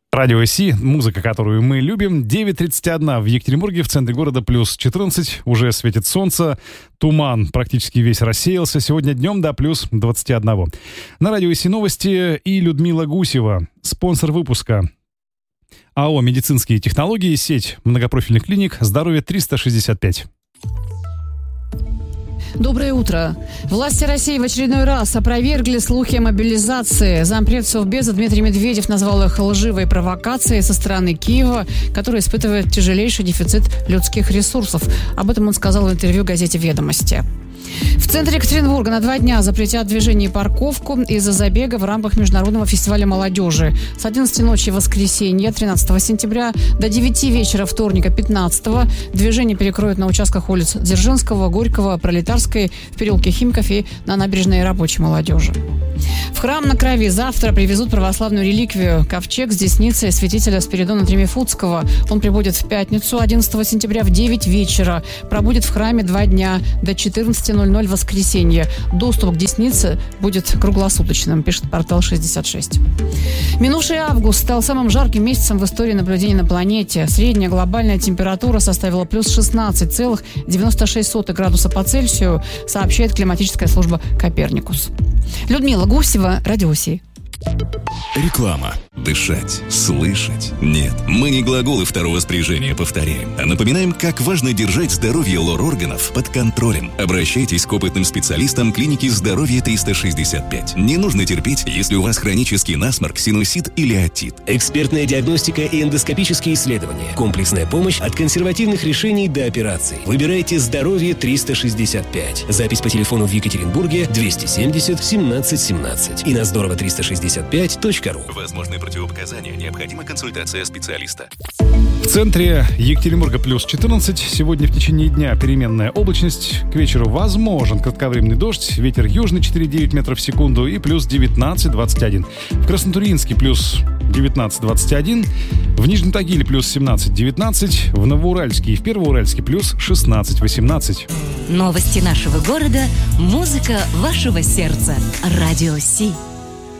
Радио Си, музыка, которую мы любим. 9:31 в Екатеринбурге, в центре города, плюс 14. Уже светит солнце, туман практически весь рассеялся. Сегодня днем до плюс 21. На Радио Си новости и Людмила Гусева, спонсор выпуска. АО «Медицинские технологии», сеть многопрофильных клиник «Здоровье 365». Доброе утро. Власти России в очередной раз опровергли слухи о мобилизации. Зампред Совбеза Дмитрий Медведев назвал их лживой провокацией со стороны Киева, который испытывает тяжелейший дефицит людских ресурсов. Об этом он сказал в интервью газете «Ведомости». В центре Екатеринбурга на 2 дня запретят движение и парковку из-за забега в рамках Международного фестиваля молодежи. С 11 ночи воскресенья 13 сентября до 9 вечера вторника 15 движение перекроют на участках улиц Дзержинского, Горького, Пролетарской, в переулке Химков и на набережной Рабочей молодежи. В храм на Крови завтра привезут православную реликвию – ковчег с десницей святителя Спиридона Тремифутского. Он прибудет в пятницу, 11 сентября в 9 вечера. Пробудет в храме 2 дня до 14:00 в воскресенье. Доступ к деснице будет круглосуточным, пишет портал 66. Минувший август стал самым жарким месяцем в истории наблюдений на планете. Средняя глобальная температура составила плюс 16,96 градуса по Цельсию, сообщает климатическая служба «Коперникус». Людмила Гусева, Радио Си. Реклама. Дышать, слышать. Нет, мы не глаголы второго спряжения повторяем, а напоминаем, как важно держать здоровье лор-органов под контролем. Обращайтесь к опытным специалистам клиники «Здоровье 365». Не нужно терпеть, если у вас хронический насморк, синусит или отит. Экспертная диагностика и эндоскопические исследования. Комплексная помощь от консервативных решений до операций. Выбирайте «Здоровье 365». Запись по телефону в Екатеринбурге 270 17 17 и на здорово365.ру. Возможны противопоказания, необходима консультация специалиста. В центре Екатеринбурга плюс 14. Сегодня в течение дня переменная облачность. К вечеру возможен кратковременный дождь. Ветер южный 4,9 метров в секунду и плюс 19-21. В Краснотурьинске плюс 19-21. В Нижнем Тагиле плюс 17-19. В Новоуральске и в Первоуральске плюс 16-18. Новости нашего города. Музыка вашего сердца. Радио Си.